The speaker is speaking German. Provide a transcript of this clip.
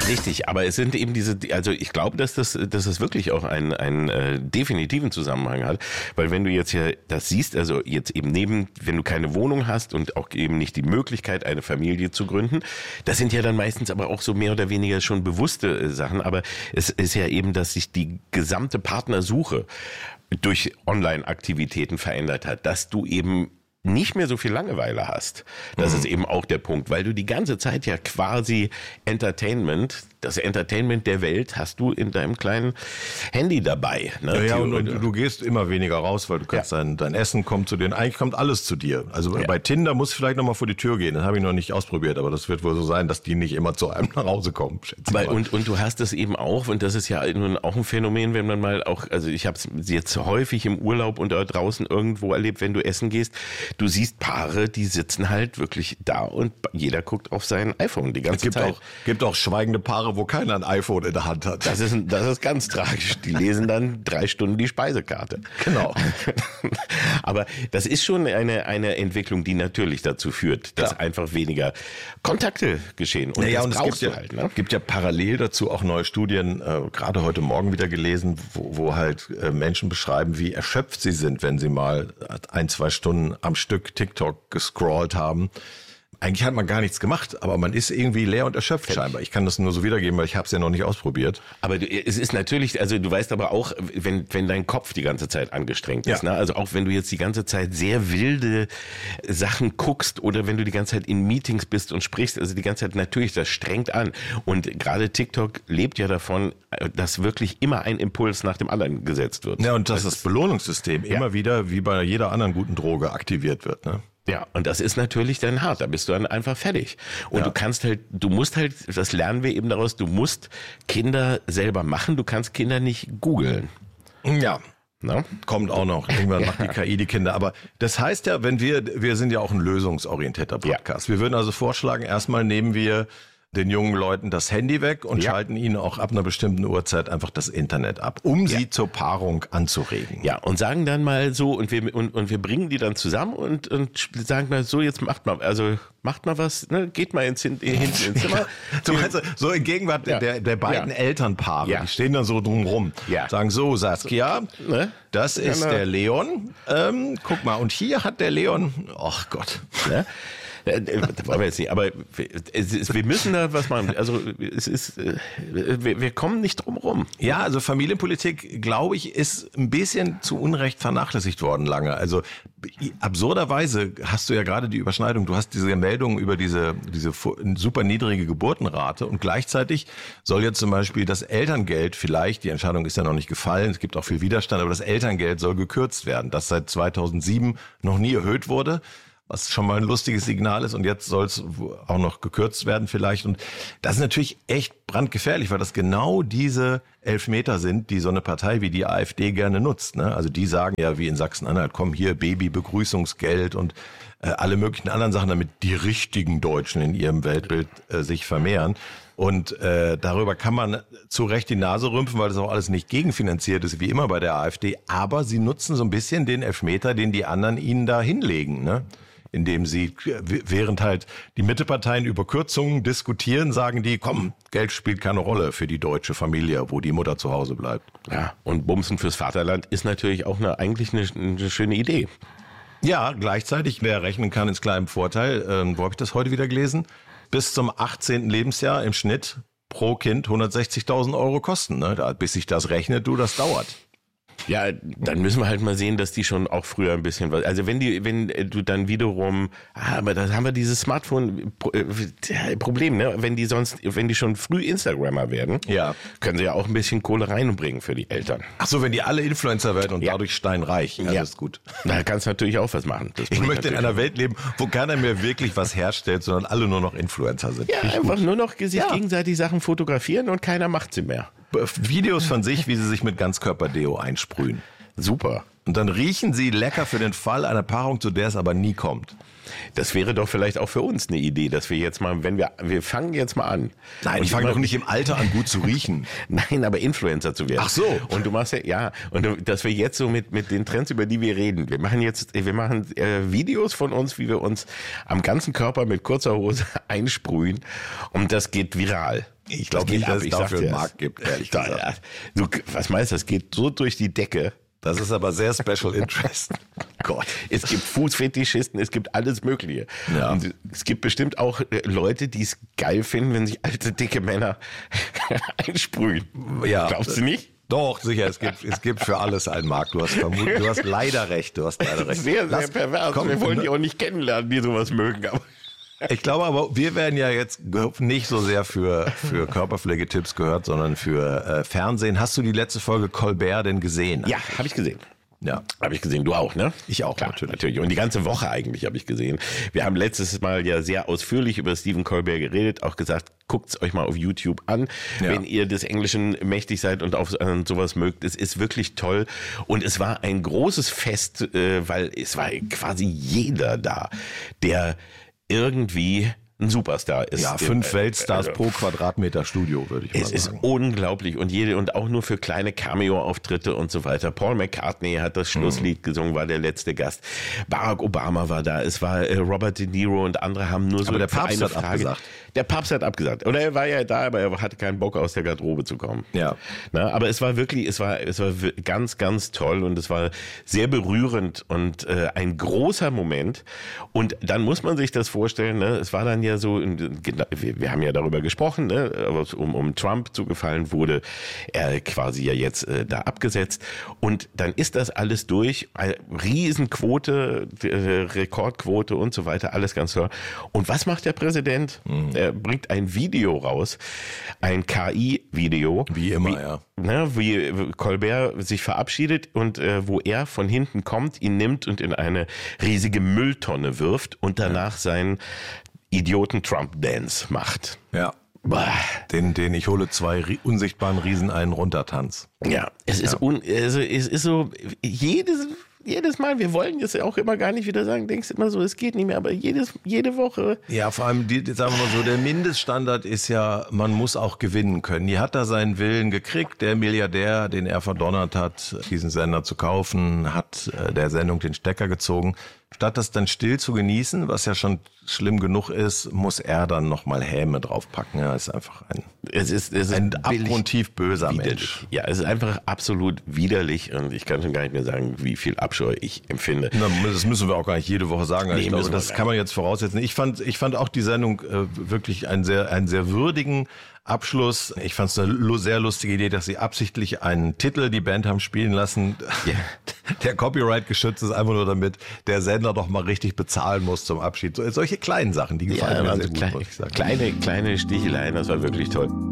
Richtig, aber es sind eben also ich glaube, dass das wirklich auch einen definitiven Zusammenhang hat, weil wenn du jetzt hier das siehst, also jetzt eben wenn du keine Wohnung hast und auch eben nicht die Möglichkeit, eine Familie zu gründen, das sind ja dann meistens aber auch so mehr oder weniger schon bewusste Sachen, aber es ist ja eben, dass sich die gesamte Partnersuche durch Online-Aktivitäten verändert hat, dass du eben nicht mehr so viel Langeweile hast. Das ist eben auch der Punkt, weil du die ganze Zeit ja quasi das Entertainment der Welt hast du in deinem kleinen Handy dabei. Ne? Ja, und du gehst immer weniger raus, weil du kannst dein Essen kommt zu dir. Eigentlich kommt alles zu dir. Also bei Tinder muss vielleicht nochmal vor die Tür gehen. Das habe ich noch nicht ausprobiert, aber das wird wohl so sein, dass die nicht immer zu einem nach Hause kommen. Und du hast es eben auch, und das ist ja nun auch ein Phänomen, wenn man mal auch, also ich habe es jetzt häufig im Urlaub und da draußen irgendwo erlebt, wenn du essen gehst, du siehst Paare, die sitzen halt wirklich da und jeder guckt auf sein iPhone die ganze Zeit. Gibt auch schweigende Paare, wo keiner ein iPhone in der Hand hat. Das ist ganz tragisch. Die lesen dann 3 Stunden die Speisekarte. Genau. Aber das ist schon eine Entwicklung, die natürlich dazu führt, dass einfach weniger Kontakte geschehen. Und das brauchst du halt. Ne? Es gibt ja parallel dazu auch neue Studien, gerade heute Morgen wieder gelesen, wo halt Menschen beschreiben, wie erschöpft sie sind, wenn sie mal 1-2 Stunden am Stück TikTok gescrollt haben. Eigentlich hat man gar nichts gemacht, aber man ist irgendwie leer und erschöpft scheinbar. Ich kann das nur so wiedergeben, weil ich habe es ja noch nicht ausprobiert. Aber es ist natürlich, also du weißt aber auch, wenn dein Kopf die ganze Zeit angestrengt ist, ne? Also auch wenn du jetzt die ganze Zeit sehr wilde Sachen guckst oder wenn du die ganze Zeit in Meetings bist und sprichst, also die ganze Zeit natürlich, das strengt an. Und gerade TikTok lebt ja davon, dass wirklich immer ein Impuls nach dem anderen gesetzt wird. Ja, und dass das Belohnungssystem immer wieder, wie bei jeder anderen guten Droge, aktiviert wird, ne? Ja, und das ist natürlich dann hart, da bist du dann einfach fertig. Und du musst halt, das lernen wir eben daraus, du musst Kinder selber machen, du kannst Kinder nicht googeln. Ja. No? Kommt auch noch. Irgendwann macht die KI die Kinder. Aber das heißt ja, wir sind ja auch ein lösungsorientierter Podcast. Wir würden also vorschlagen, erstmal nehmen wir den jungen Leuten das Handy weg und schalten ihnen auch ab einer bestimmten Uhrzeit einfach das Internet ab, um sie zur Paarung anzuregen. Ja, und sagen dann mal so, und wir bringen die dann zusammen und sagen mal so, jetzt macht mal was, ne? Geht mal ins Zimmer. Du meinst, so in Gegenwart der beiden Elternpaare, die stehen dann so drumrum, sagen so, Saskia, das ist der Leon, guck mal, und hier hat der Leon, ach Gott, ne? Das wollen wir jetzt nicht, aber wir müssen da was machen. Also wir kommen nicht drum rum. Ja, also Familienpolitik, glaube ich, ist ein bisschen zu Unrecht vernachlässigt worden lange. Also absurderweise hast du ja gerade die Überschneidung. Du hast diese Meldung über diese super niedrige Geburtenrate und gleichzeitig soll jetzt zum Beispiel das Elterngeld vielleicht, die Entscheidung ist ja noch nicht gefallen, es gibt auch viel Widerstand, aber das Elterngeld soll gekürzt werden, das seit 2007 noch nie erhöht wurde. Was schon mal ein lustiges Signal ist und jetzt soll es auch noch gekürzt werden vielleicht. Und das ist natürlich echt brandgefährlich, weil das genau diese Elfmeter sind, die so eine Partei wie die AfD gerne nutzt. Ne? Also die sagen ja wie in Sachsen-Anhalt, komm hier Baby-Begrüßungsgeld und alle möglichen anderen Sachen, damit die richtigen Deutschen in ihrem Weltbild sich vermehren. Und darüber kann man zu Recht die Nase rümpfen, weil das auch alles nicht gegenfinanziert ist, wie immer bei der AfD. Aber sie nutzen so ein bisschen den Elfmeter, den die anderen ihnen da hinlegen, ne? Indem sie, während halt die Mitteparteien über Kürzungen diskutieren, sagen die, komm, Geld spielt keine Rolle für die deutsche Familie, wo die Mutter zu Hause bleibt. Ja, und Bumsen fürs Vaterland ist natürlich auch eigentlich eine schöne Idee. Ja, gleichzeitig, wer rechnen kann, ist klar im Vorteil. Wo habe ich das heute wieder gelesen? Bis zum 18. Lebensjahr im Schnitt pro Kind 160.000 Euro kosten. Ne? Bis sich das rechnet, das dauert. Ja, dann müssen wir halt mal sehen, dass die schon auch früher ein bisschen was, also wenn du dann wiederum, aber da haben wir dieses Smartphone-Problem, ne? Wenn die schon früh Instagrammer werden, können sie ja auch ein bisschen Kohle reinbringen für die Eltern. Ach so, wenn die alle Influencer werden und dadurch steinreich, alles gut. Da kannst du natürlich auch was machen. Ich möchte in einer Welt leben, wo keiner mehr wirklich was herstellt, sondern alle nur noch Influencer sind. Ja, einfach nur noch sich gegenseitig Sachen fotografieren und keiner macht sie mehr. Videos von sich, wie sie sich mit Ganzkörper-Deo einsprühen. Super. Und dann riechen sie lecker für den Fall einer Paarung, zu der es aber nie kommt. Das wäre doch vielleicht auch für uns eine Idee, dass wir jetzt mal, wir fangen jetzt mal an. Nein, ich fange doch nicht im Alter an, gut zu riechen. Nein, aber Influencer zu werden. Ach so. Und du machst dass wir jetzt so mit den Trends, über die wir reden, wir machen Videos von uns, wie wir uns am ganzen Körper mit kurzer Hose einsprühen und das geht viral. Ich glaube nicht, dass es dafür einen Markt gibt, ehrlich gesagt. Du, was meinst du, das geht so durch die Decke. Das ist aber sehr Special Interest. Gott. Es gibt Fußfetischisten, es gibt alles Mögliche. Ja. Und es gibt bestimmt auch Leute, die es geil finden, wenn sich alte, dicke Männer einsprühen. Ja. Glaubst du nicht? Doch, sicher, es gibt für alles einen Markt. Du hast leider recht. Sehr, sehr pervers. Wir wollen die auch nicht kennenlernen, die sowas mögen. Aber ich glaube aber, wir werden ja jetzt nicht so sehr für Körperpflegetipps gehört, sondern für Fernsehen. Hast du die letzte Folge Colbert denn gesehen? ja, habe ich gesehen. Ja. Habe ich gesehen. Du auch, ne? Ich auch, Klar, natürlich. Und die ganze Woche eigentlich habe ich gesehen. Wir haben letztes Mal ja sehr ausführlich über Stephen Colbert geredet, auch gesagt, guckt's euch mal auf YouTube an, wenn ihr des Englischen mächtig seid und auf sowas mögt. Es ist wirklich toll. Und es war ein großes Fest, weil es war quasi jeder da, der irgendwie ein Superstar ist. Ja, 5 Weltstars pro Quadratmeter Studio, würde ich mal sagen. Es ist unglaublich und auch nur für kleine Cameo-Auftritte und so weiter. Paul McCartney hat das Schlusslied gesungen, war der letzte Gast. Barack Obama war da, es war Robert De Niro und andere haben nur so aber der Papst eine hat Frage. abgesagt. Der Papst hat abgesagt. Oder er war ja da, aber er hatte keinen Bock, aus der Garderobe zu kommen. Ja. Na, aber es war wirklich, es war ganz, ganz toll und es war sehr berührend und ein großer Moment. Und dann muss man sich das vorstellen, ne? Es war dann ja so, wir haben ja darüber gesprochen, ne? um Trump zugefallen wurde er quasi ja jetzt da abgesetzt. Und dann ist das alles durch, Riesenquote, Rekordquote und so weiter, alles ganz toll. Und was macht der Präsident? Er bringt ein Video raus, ein KI-Video. Wie immer, ja. Ne, wie Colbert sich verabschiedet und wo er von hinten kommt, ihn nimmt und in eine riesige Mülltonne wirft und danach seinen Idioten-Trump-Dance macht. Ja. Den ich hole 2 unsichtbaren Riesen einen runtertanz. Ja, es ist so, jedes Mal, wir wollen jetzt auch immer gar nicht wieder sagen, denkst immer so, es geht nicht mehr, aber jede Woche. Ja, vor allem, sagen wir mal so, der Mindeststandard ist ja, man muss auch gewinnen können. Hier hat er seinen Willen gekriegt, der Milliardär, den er verdonnert hat, diesen Sender zu kaufen, hat der Sendung den Stecker gezogen. Statt das dann still zu genießen, was ja schon schlimm genug ist, muss er dann nochmal Häme draufpacken. Ja, ist einfach ein abgrundtief böser Mensch. Ja, es ist einfach absolut widerlich und ich kann schon gar nicht mehr sagen, wie viel Abscheu ich empfinde. Das müssen wir auch gar nicht jede Woche sagen. Nee, ich glaube, das kann man jetzt voraussetzen. Ich fand auch die Sendung wirklich einen sehr würdigen Abschluss. Ich fand es eine sehr lustige Idee, dass sie absichtlich einen Titel, die Band haben spielen lassen, der Copyright geschützt ist, einfach nur damit der Sender doch mal richtig bezahlen muss zum Abschied. Solche kleinen Sachen, die gefallen mir sehr gut, muss ich sagen. Kleine Sticheleien, das war wirklich toll.